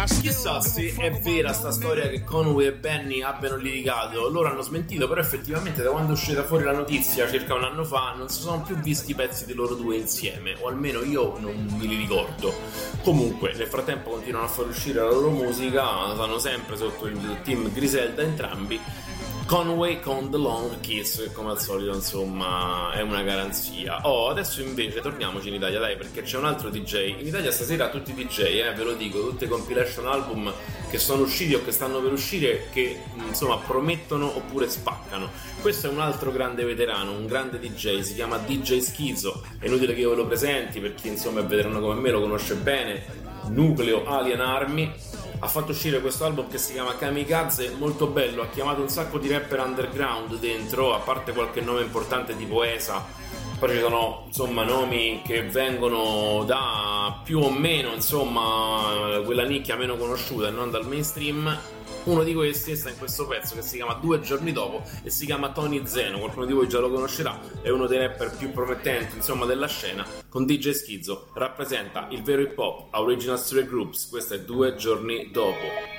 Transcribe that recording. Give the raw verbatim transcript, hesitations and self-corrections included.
Chissà se è vera sta storia che Conway e Benny abbiano litigato. Loro hanno smentito, però effettivamente da quando è uscita fuori la notizia circa un anno fa non si sono più visti i pezzi di loro due insieme, o almeno io non me li ricordo. Comunque nel frattempo continuano a far uscire la loro musica, stanno sempre sotto il team Griselda entrambi. Conway con The Long Kiss, che come al solito insomma è una garanzia. Oh, adesso invece torniamoci in Italia, dai, perché c'è un altro D J in Italia stasera, tutti i D J, eh, ve lo dico, tutte compilation album che sono usciti o che stanno per uscire, che insomma promettono oppure spaccano. Questo è un altro grande veterano, un grande D J, si chiama D J Schizzo, è inutile che io ve lo presenti per chi insomma è veterano come me, lo conosce bene. Nucleo Alien Army ha fatto uscire questo album che si chiama Kamikaze, molto bello, ha chiamato un sacco di rapper underground dentro, a parte qualche nome importante tipo Esa, poi ci sono insomma nomi che vengono da più o meno insomma quella nicchia meno conosciuta e non dal mainstream. Uno di questi sta in questo pezzo che si chiama Due giorni dopo e si chiama Tony Zeno, qualcuno di voi già lo conoscerà, è uno dei rapper più promettenti insomma della scena. Con D J Schizzo rappresenta il vero hip hop, Original Stray Groups. Questo è Due giorni dopo.